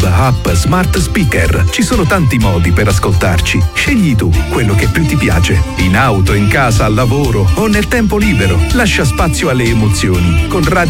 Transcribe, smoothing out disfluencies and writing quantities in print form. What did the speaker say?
DAB, app, smart speaker. Ci sono tanti modi per ascoltarci. Scegli tu quello che più ti piace. In auto, in casa, al lavoro o nel tempo libero. Lascia spazio alle emozioni. Con Radio